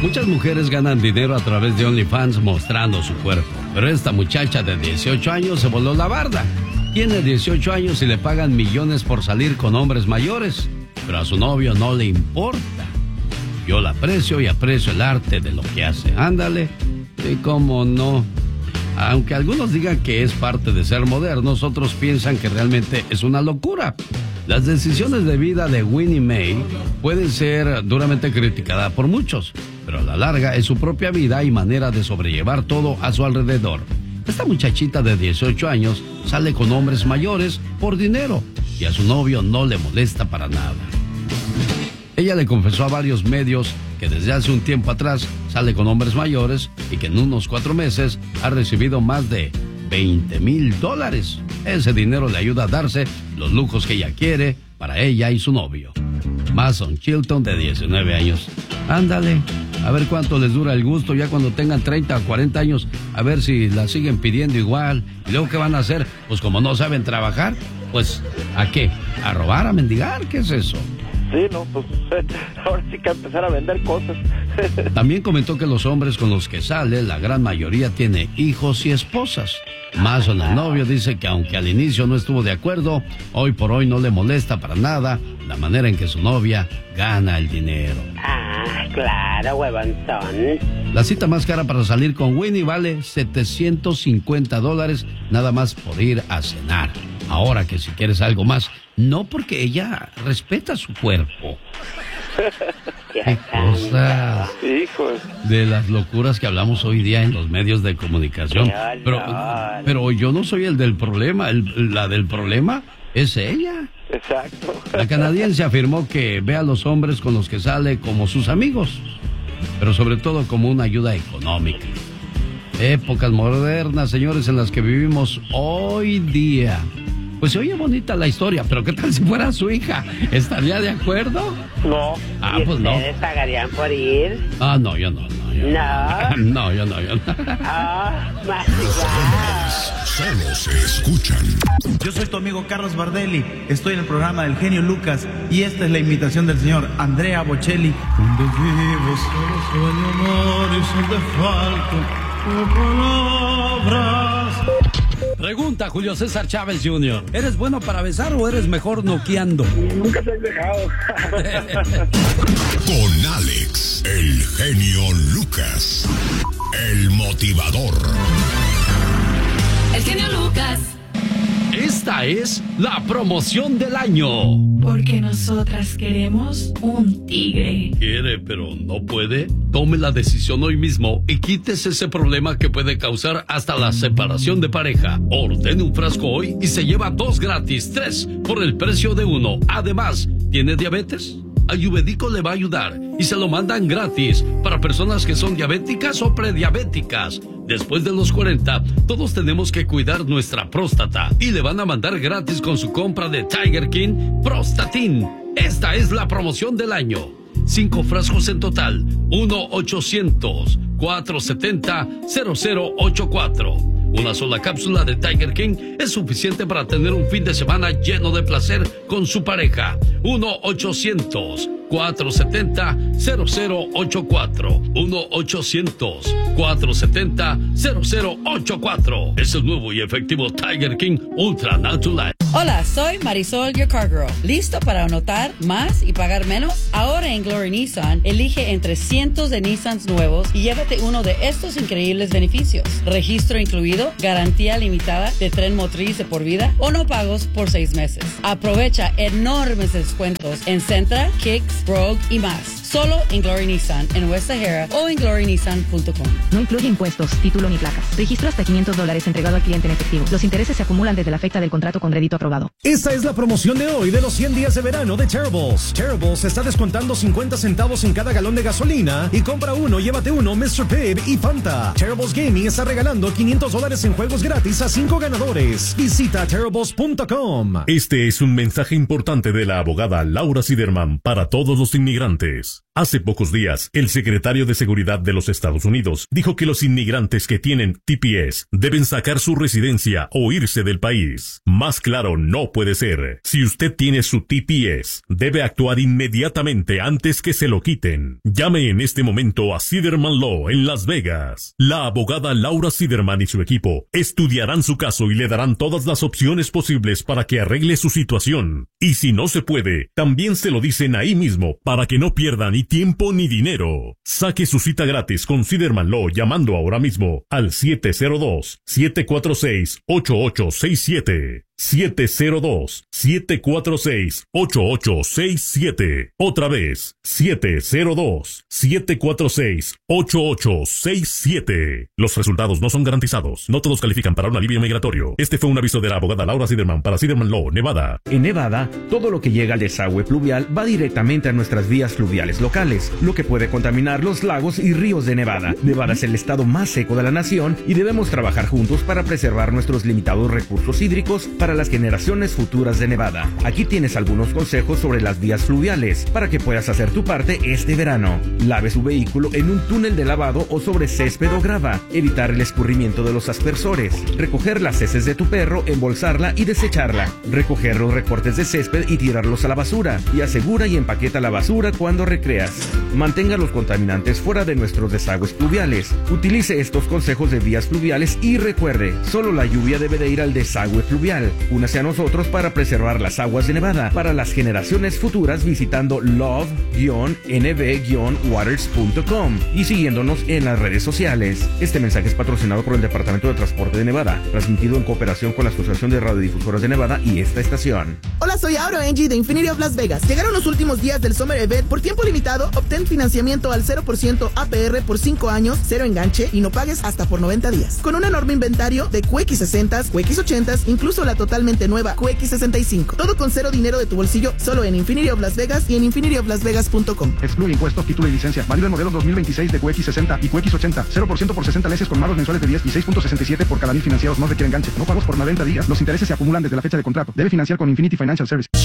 Muchas mujeres ganan dinero a través de OnlyFans mostrando su cuerpo, pero esta muchacha de 18 años se voló la barda. Tiene 18 años y le pagan millones por salir con hombres mayores, pero a su novio no le importa. Yo la aprecio y aprecio el arte de lo que hace. Ándale, y cómo no. Aunque algunos digan que es parte de ser modernos, otros piensan que realmente es una locura. Las decisiones de vida de Winnie Mae pueden ser duramente criticadas por muchos, pero a la larga es su propia vida y manera de sobrellevar todo a su alrededor. Esta muchachita de 18 años sale con hombres mayores por dinero y a su novio no le molesta para nada. Ella le confesó a varios medios que desde hace un tiempo atrás sale con hombres mayores y que en unos 4 meses ha recibido más de $20,000. Ese dinero le ayuda a darse los lujos que ella quiere para ella y su novio. Mason Chilton, de 19 años. Ándale, a ver cuánto les dura el gusto ya cuando tengan 30 o 40 años, a ver si la siguen pidiendo igual. Y luego, ¿qué van a hacer? Pues como no saben trabajar, pues, ¿a qué? ¿A robar, a mendigar? ¿Qué es eso? Sí, no, pues ahora sí que empezar a vender cosas. También comentó que los hombres con los que sale, la gran mayoría tiene hijos y esposas. Mason, el novio, dice que aunque al inicio no estuvo de acuerdo, hoy por hoy no le molesta para nada la manera en que su novia gana el dinero. Ah, claro, huevonzón. La cita más cara para salir con Winnie vale $750 nada más por ir a cenar. Ahora que si quieres algo más, no, porque ella respeta su cuerpo. Qué cosa. Hijo. De las locuras que hablamos hoy día en los medios de comunicación. Pero yo no soy el del problema. La del problema es ella. Exacto. La canadiense afirmó que ve a los hombres con los que sale como sus amigos, pero sobre todo como una ayuda económica. Épocas modernas, señores, en las que vivimos hoy día. Pues se oye bonita la historia, pero ¿qué tal si fuera su hija? ¿Estaría de acuerdo? No. Ah, pues no. ¿Ustedes pagarían por ir? Ah, no, yo no. ¿No? No, yo no. Ah, más solo se escuchan. Yo soy tu amigo Carlos Bardelli. Estoy en el programa del genio Lucas y esta es la imitación del señor Andrea Bocelli. Donde vivo solo sueño amor y son de falta palabras. Pregunta Julio César Chávez Jr. ¿Eres bueno para besar o eres mejor noqueando? Nunca se has dejado. Con Alex, el genio Lucas, el motivador. El genio Lucas. Esta es la promoción del año. Porque nosotras queremos un tigre. ¿Quiere pero no puede? Tome la decisión hoy mismo y quítese ese problema que puede causar hasta la separación de pareja. Ordene un frasco hoy y se lleva 2 gratis, 3 por el precio de 1. Además, ¿tiene diabetes? Ayurvédico le va a ayudar y se lo mandan gratis para personas que son diabéticas o prediabéticas. Después de los 40, todos tenemos que cuidar nuestra próstata y le van a mandar gratis con su compra de Tiger King Prostatin. Esta es la promoción del año. 5 frascos en total. 1-800-470-0084. Una sola cápsula de Tiger King es suficiente para tener un fin de semana lleno de placer con su pareja. 1-800-470-0084. 1-800-470-0084. Es el nuevo y efectivo Tiger King Ultra Natural. Hola, soy Marisol, your car girl. ¿Listo para anotar más y pagar menos? Ahora en Glory Nissan, elige entre cientos de Nissans nuevos y llévate uno de estos increíbles beneficios. Registro incluido, garantía limitada de tren motriz de por vida o no pagos por 6 meses. Aprovecha enormes descuentos en Sentra, Kicks, Rogue y más. Solo en Glory Nissan, en West Sahara o en glorynissan.com. No incluye impuestos, título ni placas. Registro hasta $500 entregado al cliente en efectivo. Los intereses se acumulan desde la fecha del contrato con crédito aprobado. Esta es la promoción de hoy de los 100 días de verano de Terribles. Terribles está descontando 50 centavos en cada galón de gasolina y compra uno, llévate uno, Mr. Pibb y Fanta. Terribles Gaming está regalando $500 en juegos gratis a 5 ganadores. Visita terribles.com. Este es un mensaje importante de la abogada Laura Siderman para todos los inmigrantes. Hace pocos días, el secretario de Seguridad de los Estados Unidos dijo que los inmigrantes que tienen TPS deben sacar su residencia o irse del país. Más claro no puede ser. Si usted tiene su TPS, debe actuar inmediatamente antes que se lo quiten. Llame en este momento a Siderman Law en Las Vegas. La abogada Laura Siderman y su equipo estudiarán su caso y le darán todas las opciones posibles para que arregle su situación. Y si no se puede, también se lo dicen ahí mismo para que no pierda ni tiempo ni dinero. Saque su cita gratis con Siderman Law llamando ahora mismo al 702-746-8867. 702-746-8867. Otra vez, 702-746-8867. Los resultados no son garantizados. No todos califican para un alivio migratorio. Este fue un aviso de la abogada Laura Siderman para Siderman Law, Nevada. En Nevada, todo lo que llega al desagüe pluvial va directamente a nuestras vías fluviales locales, lo que puede contaminar los lagos y ríos de Nevada. Nevada es el estado más seco de la nación y debemos trabajar juntos para preservar nuestros limitados recursos hídricos para las generaciones futuras de Nevada. Aquí tienes algunos consejos sobre las vías fluviales para que puedas hacer tu parte este verano. Lave su vehículo en un túnel de lavado o sobre césped o grava. Evitar el escurrimiento de los aspersores. Recoger las heces de tu perro, embolsarla y desecharla. Recoger los recortes de césped y tirarlos a la basura. Y asegura y empaqueta la basura cuando recreas. Mantenga los contaminantes fuera de nuestros desagües fluviales. Utilice estos consejos de vías fluviales y recuerde, solo la lluvia debe de ir al desagüe fluvial. Únase a nosotros para preservar las aguas de Nevada para las generaciones futuras visitando love-nv-waters.com y siguiéndonos en las redes sociales. Este mensaje es patrocinado por el Departamento de Transporte de Nevada, transmitido en cooperación con la Asociación de Radiodifusoras de Nevada y esta estación. Hola, soy Auro Angie de Infinity of Las Vegas. Llegaron los últimos días del Summer Event. Por tiempo limitado, obtén financiamiento al 0% APR por 5 años, 0 enganche y no pagues hasta por 90 días. Con un enorme inventario de QX60s, QX80s, incluso la totalmente nueva QX65. Todo con 0 dinero de tu bolsillo, solo en Infinity of Las Vegas y en infinityoflasvegas.com. Excluye impuestos, título y licencia. Válido en modelos 2026 de QX60 y QX80. 0% por 60 meses con pagos mensuales de 10 y 6.67 por cada 1000 financiados. No requiere enganche. No pagos por 90 días. Los intereses se acumulan desde la fecha de contrato. Debe financiar con Infinity Financial Service.